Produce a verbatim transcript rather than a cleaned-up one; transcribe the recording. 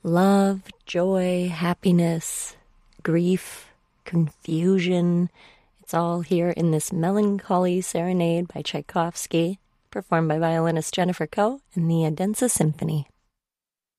Love, joy, happiness, grief, confusion. It's all here in this melancholy serenade by Tchaikovsky, performed by violinist Jennifer Koh and the Odense Symphony.